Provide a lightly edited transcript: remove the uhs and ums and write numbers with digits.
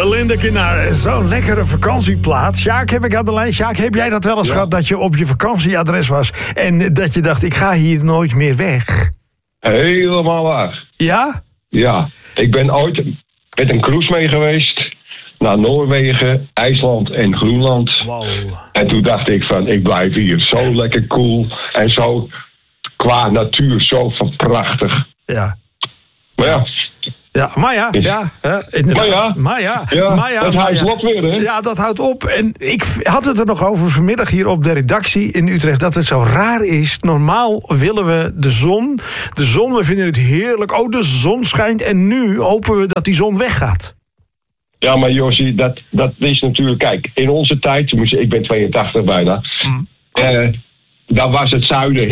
Belinda naar zo'n lekkere vakantieplaats. Sjaak heb ik aan de lijn. Sjaak, heb jij dat wel eens gehad dat je op je vakantieadres was en dat je dacht, ik ga hier nooit meer weg? Helemaal waar. Ja? Ja, ik ben ooit met een cruise mee geweest naar Noorwegen, IJsland en Groenland. Wow. En toen dacht ik van, ik blijf hier. Zo lekker cool en zo qua natuur zo van prachtig. Ja. Maar ja. Ja, maar ja, inderdaad. Maar ja, dat houdt op weer, hè? Ja, dat houdt op. En ik had het er nog over vanmiddag hier op de redactie in Utrecht, dat het zo raar is. Normaal willen we de zon, we vinden het heerlijk. Oh, de zon schijnt en nu hopen we dat die zon weggaat. Ja, maar Jossie, dat is natuurlijk... Kijk, in onze tijd, ik ben 82 bijna... dan was het zuiden